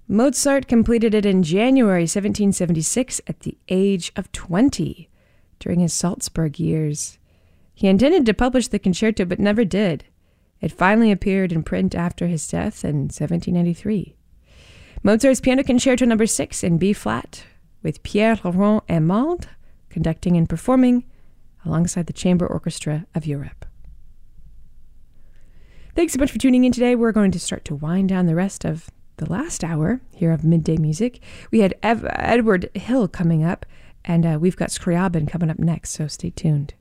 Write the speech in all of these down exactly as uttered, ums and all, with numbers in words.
Mozart completed it in January seventeen seventy-six at the age of twenty during his Salzburg years. He intended to publish the concerto but never did. It finally appeared in print after his death in seventeen ninety-three. Mozart's Piano Concerto number six in B-flat, with Pierre-Laurent Aimande conducting and performing alongside the Chamber Orchestra of Europe. Thanks so much for tuning in today. We're going to start to wind down the rest of the last hour here of Midday Music. We had Ev- Edward Hill coming up, and uh, we've got Scriabin coming up next, so stay tuned.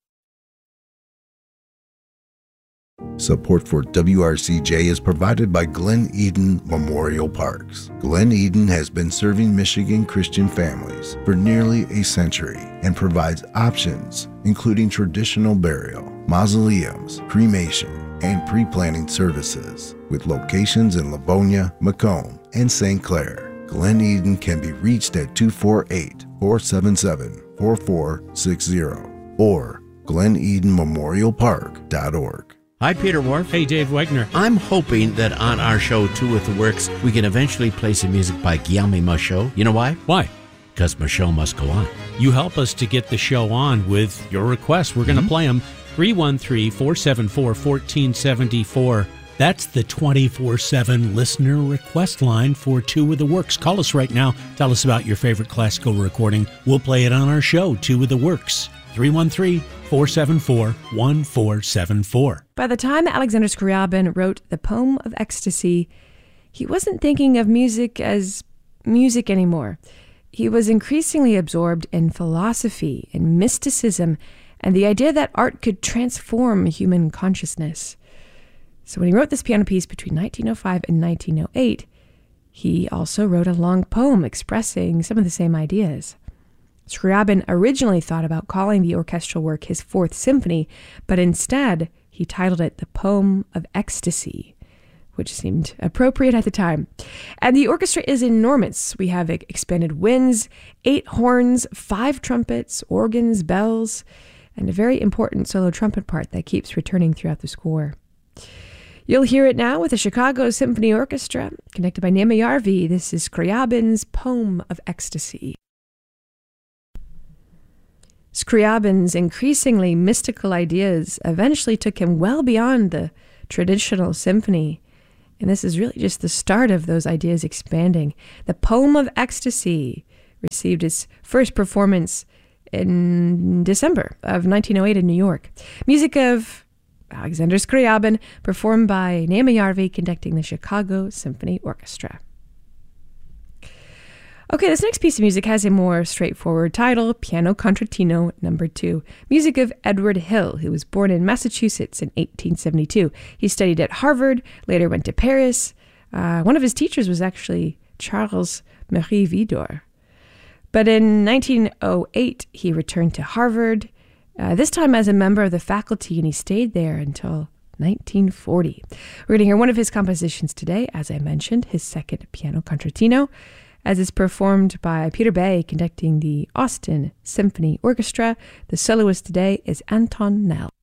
Support for W R C J is provided by Glen Eden Memorial Parks. Glen Eden has been serving Michigan Christian families for nearly a century and provides options including traditional burial, mausoleums, cremation, and pre-planning services with locations in Livonia, Macomb, and Saint Clair. Glen Eden can be reached at two four eight, four seven seven, four four six zero or glen eden memorial park dot org. Hi, Peter Wharf. Hey, Dave Wegner. I'm hoping that on our show, Two with the Works, we can eventually play some music by Guillaume Michaud. You know why? Why? Because Michaud must go on. You help us to get the show on with your requests. We're going to mm-hmm. play them. three one three, four seven four, one four seven four. That's the twenty-four seven listener request line for Two with the Works. Call us right now. Tell us about your favorite classical recording. We'll play it on our show, Two with the Works. three one three, four seven four, one four seven four. By the time Alexander Scriabin wrote The Poem of Ecstasy, he wasn't thinking of music as music anymore. He was increasingly absorbed in philosophy and mysticism and the idea that art could transform human consciousness. So when he wrote this piano piece between nineteen oh five and nineteen oh eight, he also wrote a long poem expressing some of the same ideas. Scriabin originally thought about calling the orchestral work his Fourth Symphony, but instead he titled it The Poem of Ecstasy, which seemed appropriate at the time. And the orchestra is enormous. We have expanded winds, eight horns, five trumpets, organs, bells, and a very important solo trumpet part that keeps returning throughout the score. You'll hear it now with the Chicago Symphony Orchestra, conducted by Naima Yarvi. This is Scriabin's Poem of Ecstasy. Scriabin's increasingly mystical ideas eventually took him well beyond the traditional symphony, and this is really just the start of those ideas expanding. The Poem of Ecstasy received its first performance in December of nineteen oh eight in New York. Music of Alexander Scriabin, performed by Naima Yarvi, conducting the Chicago Symphony Orchestra. Okay, this next piece of music has a more straightforward title, Piano Concertino number two. Music of Edward Hill, who was born in Massachusetts in eighteen seventy-two. He studied at Harvard, later went to Paris. Uh, one of his teachers was actually Charles Marie Widor. But in nineteen oh eight, he returned to Harvard, uh, this time as a member of the faculty, and he stayed there until nineteen forty. We're going to hear one of his compositions today, as I mentioned, his second Piano Concertino, as it's performed by Peter Bay, conducting the Austin Symphony Orchestra. The soloist today is Anton Nell.